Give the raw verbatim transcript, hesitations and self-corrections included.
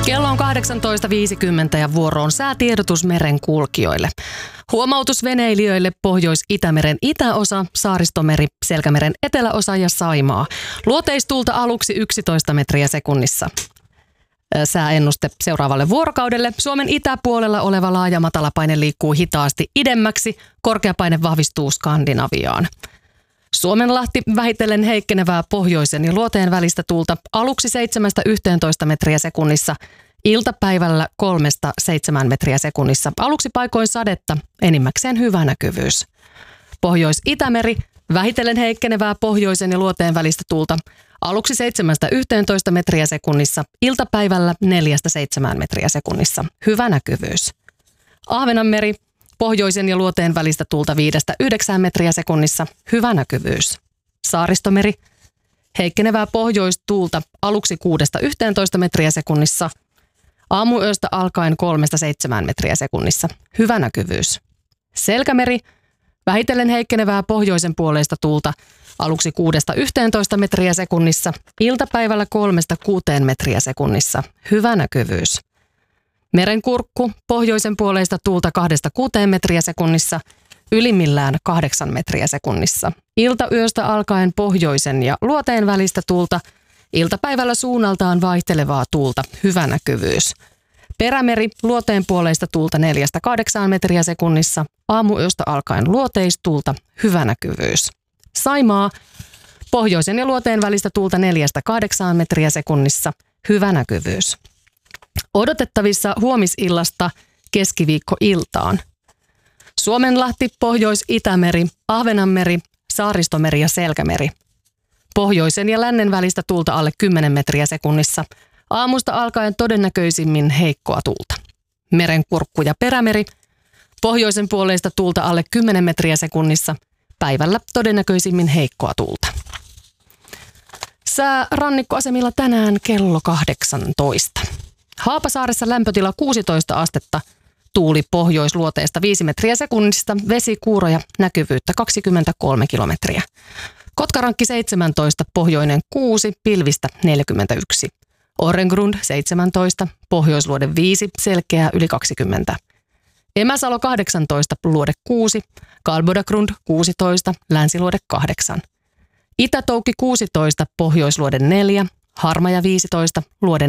Kello on kahdeksantoista viisikymmentä ja vuoro on säätiedotus merenkulkijoille. Huomautus veneilijöille Pohjois-Itämeren itäosa, Saaristomeri, Selkämeren eteläosa ja Saimaa. Luoteistuulta aluksi yksitoista metriä sekunnissa. Sääennuste seuraavalle vuorokaudelle. Suomen itäpuolella oleva laaja matalapaine liikkuu hitaasti idemmäksi. Korkeapaine vahvistuu Skandinaviaan. Suomenlahti vähitellen heikkenevää pohjoisen ja luoteen välistä tuulta aluksi seitsemästä yhteentoista metriä sekunnissa, iltapäivällä kolmesta seitsemään metriä sekunnissa. Aluksi paikoin sadetta, enimmäkseen hyvä näkyvyys. Pohjois-Itämeri vähitellen heikkenevää pohjoisen ja luoteen välistä tuulta aluksi seitsemästä yhteentoista metriä sekunnissa, iltapäivällä neljästä seitsemään metriä sekunnissa. Hyvä näkyvyys. Ahvenanmeri pohjoisen ja luoteen välistä tuulta viidestä yhdeksään metriä sekunnissa. Hyvä näkyvyys. Saaristomeri heikkenevää pohjoistuulta aluksi kuudesta yhteentoista metriä sekunnissa. Aamuyöstä alkaen kolmesta seitsemään metriä sekunnissa. Hyvä näkyvyys. Selkämeri vähitellen heikkenevää pohjoisen puoleista tuulta aluksi kuudesta yhteentoista metriä sekunnissa. Iltapäivällä kolmesta kuuteen metriä sekunnissa. Hyvä näkyvyys. Merenkurkku pohjoisen puoleista tuulta kahdesta kuuteen metriä sekunnissa, ylimmillään kahdeksan metriä sekunnissa. Iltayöstä alkaen pohjoisen ja luoteen välistä tuulta, iltapäivällä suunnaltaan vaihtelevaa tuulta, hyvä näkyvyys. Perämeri luoteen puoleista tuulta neljästä kahdeksaan metriä sekunnissa, aamuyöstä alkaen luoteistuulta, hyvä näkyvyys. Saimaa pohjoisen ja luoteen välistä tuulta neljästä kahdeksaan metriä sekunnissa, hyvä näkyvyys. Odotettavissa huomisillasta keskiviikkoiltaan. Suomenlahti, Pohjois-Itämeri, Ahvenanmeri, Saaristomeri ja Selkämeri. Pohjoisen ja lännen välistä tuulta alle kymmenen metriä sekunnissa. Aamusta alkaen todennäköisimmin heikkoa tuulta. Merenkurkku ja Perämeri. Pohjoisen puoleista tuulta alle kymmenen metriä sekunnissa. Päivällä todennäköisimmin heikkoa tuulta. Sää rannikkoasemilla tänään kello kahdeksantoista. Haapasaaressa lämpötila kuusitoista astetta, tuuli pohjoisluoteesta viisi metriä sekunnista, vesi kuuroja, näkyvyyttä kaksikymmentäkolme kilometriä. Kotkarankki seitsemäntoista, pohjoinen kuusi, pilvistä neljäkymmentäyksi. Orrengrund seitsemäntoista, pohjoisluode viisi, selkeää yli kaksikymmentä. Emäsalo kahdeksantoista, luode kuusi, Kalbodagrund kuusitoista, länsiluode kahdeksan. Itätoukki kuusitoista, pohjoisluode neljä, Harmaja viisitoista, luode